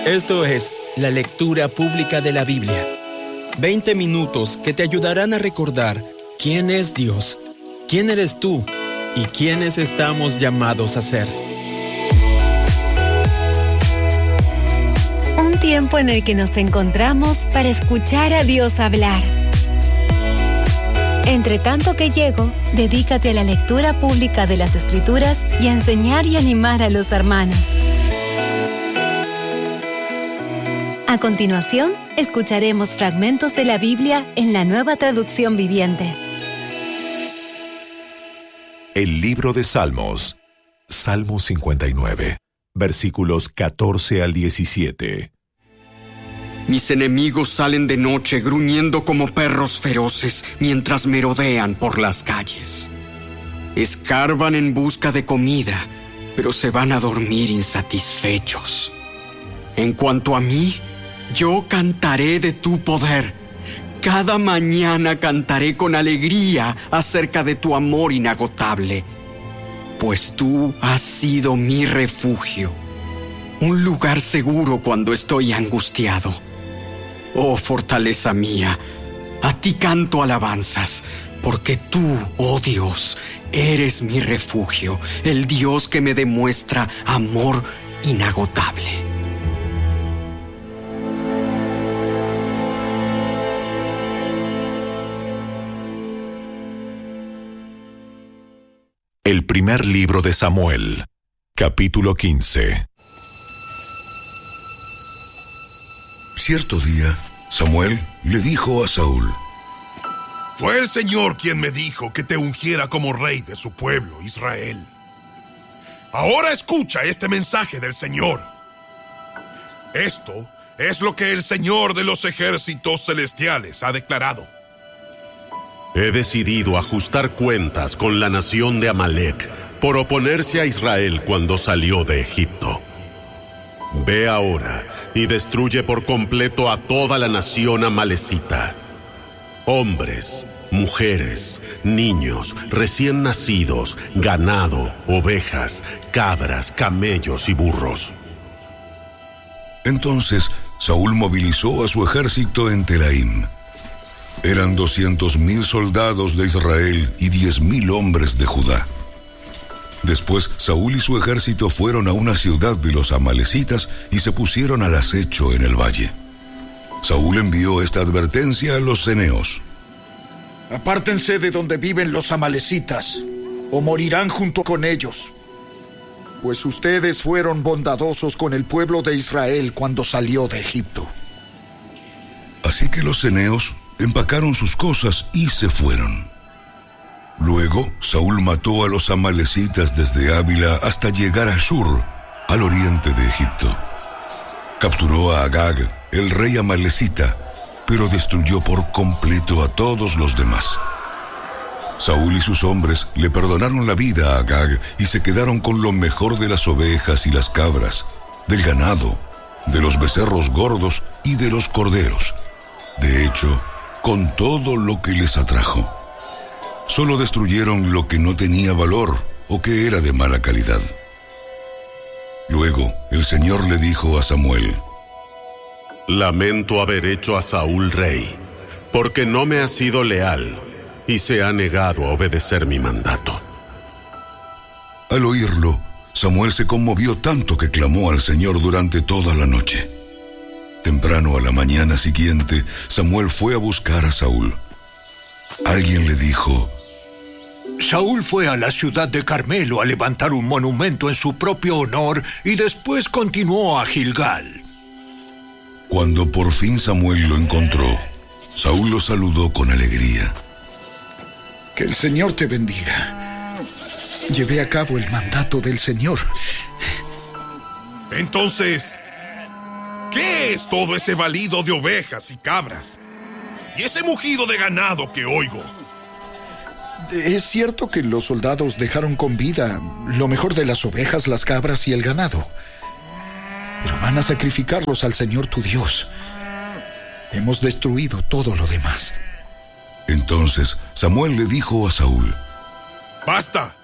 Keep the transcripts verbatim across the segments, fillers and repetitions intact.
Esto es la lectura pública de la Biblia. veinte minutos que te ayudarán a recordar quién es Dios, quién eres tú y quiénes estamos llamados a ser. Un tiempo en el que nos encontramos para escuchar a Dios hablar. Entre tanto que llego, dedícate a la lectura pública de las Escrituras y a enseñar y animar a los hermanos. A continuación, escucharemos fragmentos de la Biblia en la Nueva Traducción Viviente. El libro de Salmos, Salmo cincuenta y nueve, versículos catorce al diecisiete. Mis enemigos salen de noche gruñendo como perros feroces mientras merodean por las calles. Escarban en busca de comida, pero se van a dormir insatisfechos. En cuanto a mí, yo cantaré de tu poder. Cada mañana cantaré con alegría acerca de tu amor inagotable, pues tú has sido mi refugio, un lugar seguro cuando estoy angustiado. Oh, fortaleza mía, a ti canto alabanzas, porque tú, oh Dios, eres mi refugio, el Dios que me demuestra amor inagotable. El primer libro de Samuel, capítulo quince. Cierto día, Samuel le dijo a Saúl: Fue el Señor quien me dijo que te ungiera como rey de su pueblo, Israel. Ahora escucha este mensaje del Señor. Esto es lo que el Señor de los ejércitos celestiales ha declarado. He decidido ajustar cuentas con la nación de Amalec por oponerse a Israel cuando salió de Egipto. Ve ahora y destruye por completo a toda la nación amalecita. Hombres, mujeres, niños, recién nacidos, ganado, ovejas, cabras, camellos y burros. Entonces Saúl movilizó a su ejército en Telaim. Eran doscientos mil soldados de Israel y diez mil hombres de Judá. Después Saúl y su ejército fueron a una ciudad de los amalecitas y se pusieron al acecho en el valle. Saúl envió esta advertencia a los ceneos: Apártense de donde viven los amalecitas, o morirán junto con ellos. Pues ustedes fueron bondadosos con el pueblo de Israel cuando salió de Egipto. Así que los ceneos empacaron sus cosas y se fueron. Luego, Saúl mató a los amalecitas desde Ávila hasta llegar a Shur, al oriente de Egipto. Capturó a Agag, el rey amalecita, pero destruyó por completo a todos los demás. Saúl y sus hombres le perdonaron la vida a Agag y se quedaron con lo mejor de las ovejas y las cabras, del ganado, de los becerros gordos y de los corderos. De hecho, con todo lo que les atrajo. Solo destruyeron lo que no tenía valor o que era de mala calidad. Luego, el Señor le dijo a Samuel: Lamento haber hecho a Saúl rey, porque no me ha sido leal y se ha negado a obedecer mi mandato. Al oírlo, Samuel se conmovió tanto que clamó al Señor durante toda la noche. Temprano a la mañana siguiente, Samuel fue a buscar a Saúl. Alguien le dijo: Saúl fue a la ciudad de Carmelo a levantar un monumento en su propio honor y después continuó a Gilgal. Cuando por fin Samuel lo encontró, Saúl lo saludó con alegría. Que el Señor te bendiga. Llevé a cabo el mandato del Señor. Entonces, ¿qué es todo ese balido de ovejas y cabras? Y ese mugido de ganado que oigo. Es cierto que los soldados dejaron con vida lo mejor de las ovejas, las cabras y el ganado. Pero van a sacrificarlos al Señor tu Dios. Hemos destruido todo lo demás. Entonces Samuel le dijo a Saúl: ¡Basta!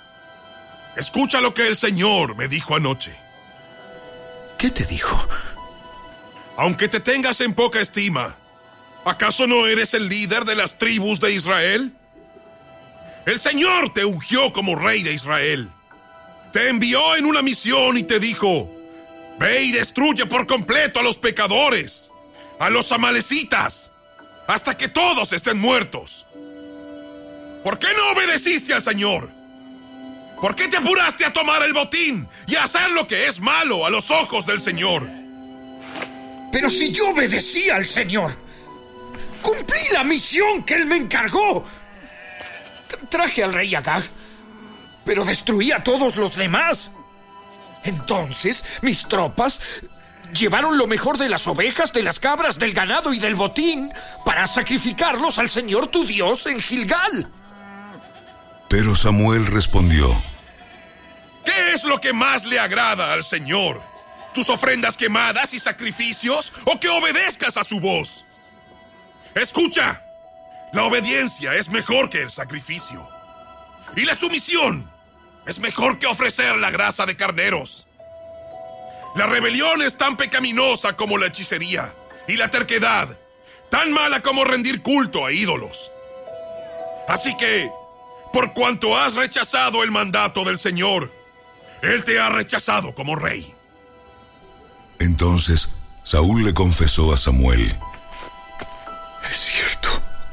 Escucha lo que el Señor me dijo anoche. ¿Qué te dijo? aunque te tengas en poca estima, ¿acaso no eres el líder de las tribus de Israel? El Señor te ungió como rey de Israel. Te envió en una misión y te dijo: ve y destruye por completo a los pecadores, a los amalecitas, hasta que todos estén muertos. ¿Por qué no obedeciste al Señor? ¿Por qué te apuraste a tomar el botín y a hacer lo que es malo a los ojos del Señor? Pero si yo obedecí al Señor, cumplí la misión que Él me encargó. Tra- traje al rey Agag, pero destruí a todos los demás. Entonces, mis tropas llevaron lo mejor de las ovejas, de las cabras, del ganado y del botín para sacrificarlos al Señor tu Dios en Gilgal. Pero Samuel respondió: ¿qué es lo que más le agrada al Señor? ¿Tus ofrendas quemadas y sacrificios, o que obedezcas a su voz? Escucha, la obediencia es mejor que el sacrificio, y la sumisión es mejor que ofrecer la grasa de carneros. La rebelión es tan pecaminosa como la hechicería, y la terquedad tan mala como rendir culto a ídolos. Así que, por cuanto has rechazado el mandato del Señor, Él te ha rechazado como rey. Entonces Saúl le confesó a Samuel: es cierto,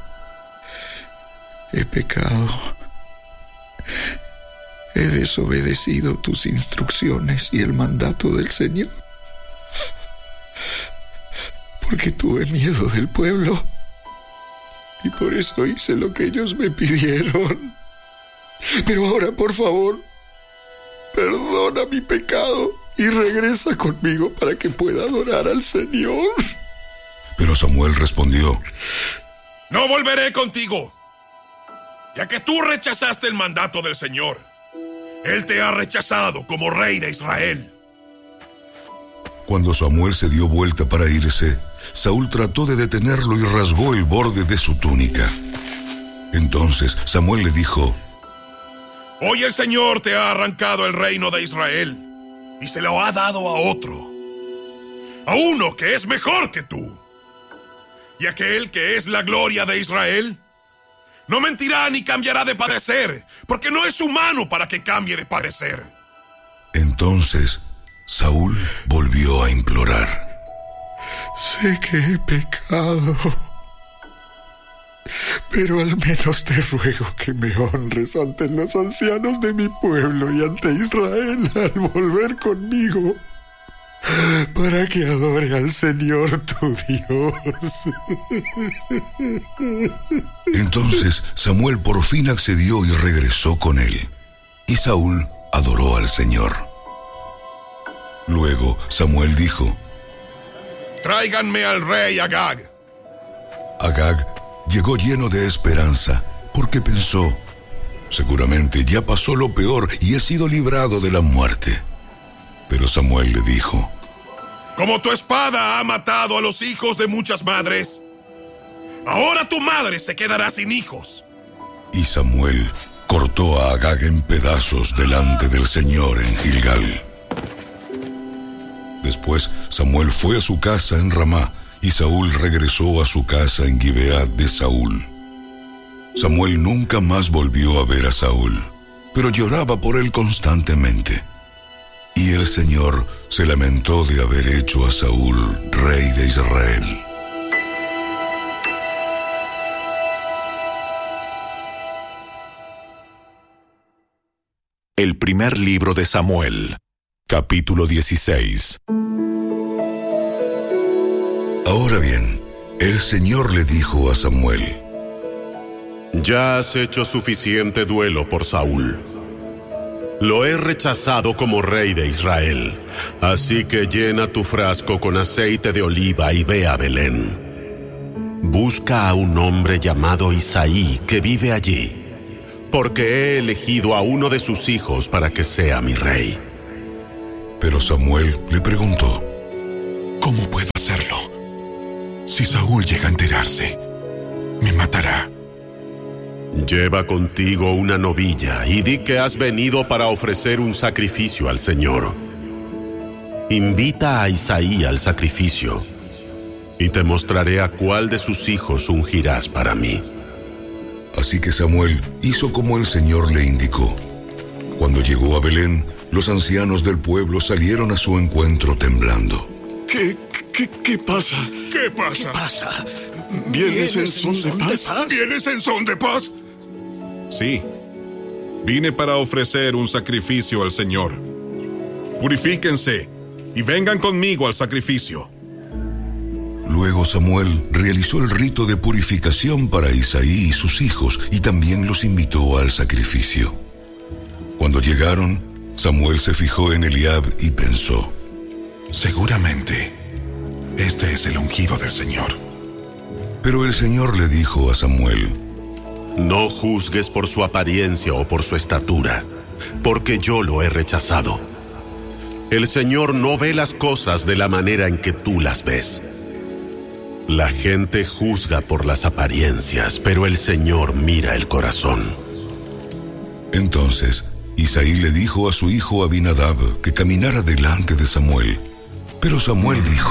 he pecado. He desobedecido tus instrucciones y el mandato del Señor, porque tuve miedo del pueblo y por eso hice lo que ellos me pidieron. Pero ahora, por favor, perdona mi pecado y regresa conmigo para que pueda adorar al Señor. Pero Samuel respondió: no volveré contigo, ya que tú rechazaste el mandato del Señor. Él te ha rechazado como rey de Israel. Cuando Samuel se dio vuelta para irse, Saúl trató de detenerlo y rasgó el borde de su túnica. Entonces Samuel le dijo: hoy el Señor te ha arrancado el reino de Israel y se lo ha dado a otro, a uno que es mejor que tú. Y aquel que es la gloria de Israel no mentirá ni cambiará de parecer, porque no es humano para que cambie de parecer. Entonces Saúl volvió a implorar: sé que he pecado, pero al menos te ruego que me honres ante los ancianos de mi pueblo y ante Israel al volver conmigo, para que adore al Señor tu Dios. Entonces Samuel por fin accedió y regresó con él, y Saúl adoró al Señor. Luego Samuel dijo: tráiganme al rey Agag. Agag llegó lleno de esperanza, porque pensó: seguramente ya pasó lo peor y he sido librado de la muerte. Pero Samuel le dijo: como tu espada ha matado a los hijos de muchas madres, ahora tu madre se quedará sin hijos. Y Samuel cortó a Agag en pedazos delante del Señor en Gilgal. Después Samuel fue a su casa en Ramá, y Saúl regresó a su casa en Gibeá de Saúl. Samuel nunca más volvió a ver a Saúl, pero lloraba por él constantemente. Y el Señor se lamentó de haber hecho a Saúl rey de Israel. El primer libro de Samuel, capítulo dieciséis. Ahora bien, el Señor le dijo a Samuel: ya has hecho suficiente duelo por Saúl. Lo he rechazado como rey de Israel, así que llena tu frasco con aceite de oliva y ve a Belén. Busca a un hombre llamado Isaí que vive allí, porque he elegido a uno de sus hijos para que sea mi rey. Pero Samuel le preguntó: ¿cómo puedo hacerlo? Si Saúl llega a enterarse, me matará. Lleva contigo una novilla y di que has venido para ofrecer un sacrificio al Señor. Invita a Isaí al sacrificio y te mostraré a cuál de sus hijos ungirás para mí. Así que Samuel hizo como el Señor le indicó. Cuando llegó a Belén, los ancianos del pueblo salieron a su encuentro temblando. ¿Qué, qué, qué pasa? ¿Qué pasa? ¿Qué pasa? ¿Vienes en son de paz? ¿Vienes en son de paz? Sí. Vine para ofrecer un sacrificio al Señor. Purifíquense y vengan conmigo al sacrificio. Luego Samuel realizó el rito de purificación para Isaí y sus hijos y también los invitó al sacrificio. Cuando llegaron, Samuel se fijó en Eliab y pensó: seguramente, este es el ungido del Señor. Pero el Señor le dijo a Samuel: no juzgues por su apariencia o por su estatura, porque yo lo he rechazado. El Señor no ve las cosas de la manera en que tú las ves. La gente juzga por las apariencias, pero el Señor mira el corazón. Entonces Isaí le dijo a su hijo Abinadab que caminara delante de Samuel. Pero Samuel dijo: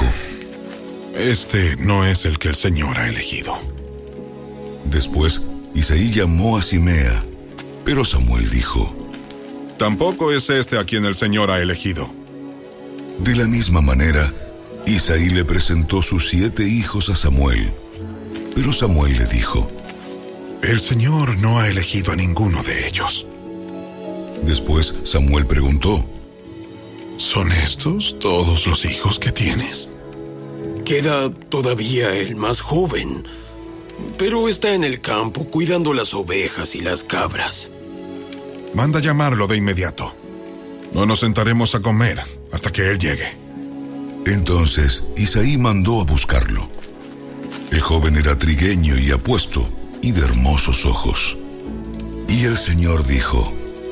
este no es el que el Señor ha elegido. Después Isaí llamó a Simea, pero Samuel dijo: tampoco es este a quien el Señor ha elegido. De la misma manera, Isaí le presentó sus siete hijos a Samuel. Pero Samuel le dijo: el Señor no ha elegido a ninguno de ellos. Después Samuel preguntó: ¿son estos todos los hijos que tienes? Queda todavía el más joven, pero está en el campo cuidando las ovejas y las cabras. Manda llamarlo de inmediato. No nos sentaremos a comer hasta que él llegue. Entonces Isaí mandó a buscarlo. El joven era trigueño y apuesto, y de hermosos ojos. Y el Señor dijo: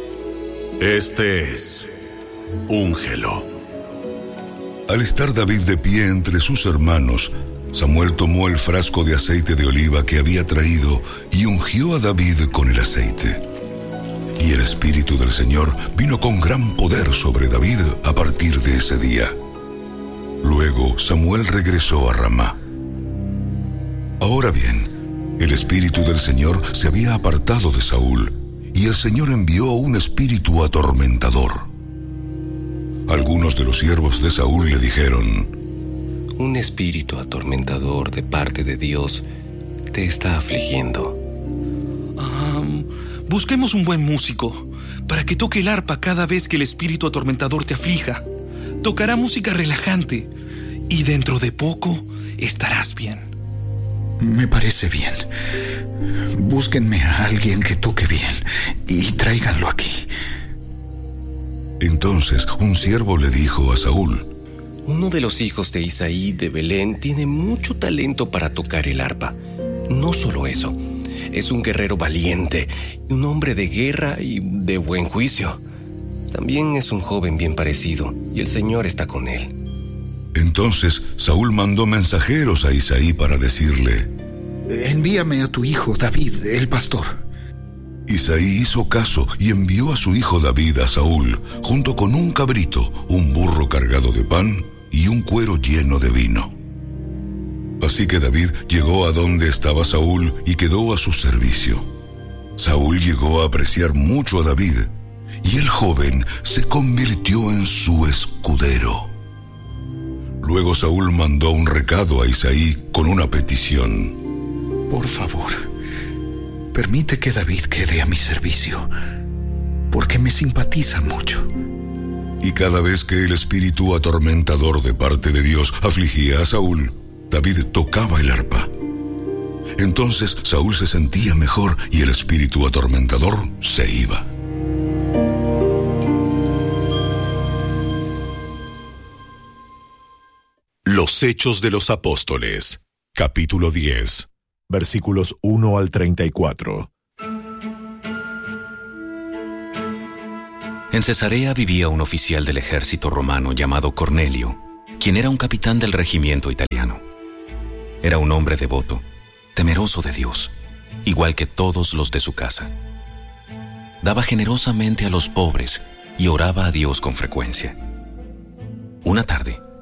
este es, úngelo. Al estar David de pie entre sus hermanos, Samuel tomó el frasco de aceite de oliva que había traído y ungió a David con el aceite. Y el Espíritu del Señor vino con gran poder sobre David a partir de ese día. Luego Samuel regresó a Ramá. Ahora bien, el Espíritu del Señor se había apartado de Saúl, y el Señor envió un espíritu atormentador. Algunos de los siervos de Saúl le dijeron: un espíritu atormentador de parte de Dios te está afligiendo. Um, busquemos un buen músico para que toque el arpa cada vez que el espíritu atormentador te aflija. Tocará música relajante y dentro de poco estarás bien. Me parece bien. Búsquenme a alguien que toque bien y tráiganlo aquí. Entonces un siervo le dijo a Saúl: uno de los hijos de Isaí de Belén tiene mucho talento para tocar el arpa. No solo eso, es un guerrero valiente, un hombre de guerra y de buen juicio. También es un joven bien parecido, y el Señor está con él. Entonces Saúl mandó mensajeros a Isaí para decirle: envíame a tu hijo David, el pastor. Isaí hizo caso y envió a su hijo David a Saúl, junto con un cabrito, un burro cargado de pan y un cuero lleno de vino. Así que David llegó a donde estaba Saúl y quedó a su servicio. Saúl llegó a apreciar mucho a David, y el joven se convirtió en su escudero. Luego Saúl mandó un recado a Isaí con una petición: por favor, permite que David quede a mi servicio, porque me simpatiza mucho. Y cada vez que el espíritu atormentador de parte de Dios afligía a Saúl, David tocaba el arpa. Entonces Saúl se sentía mejor y el espíritu atormentador se iba. Los Hechos de los Apóstoles, capítulo diez, versículos uno al treinta y cuatro. En Cesarea vivía un oficial del ejército romano llamado Cornelio, quien era un capitán del regimiento italiano. Era un hombre devoto, temeroso de Dios, igual que todos los de su casa. Daba generosamente a los pobres y oraba a Dios con frecuencia. Una tarde,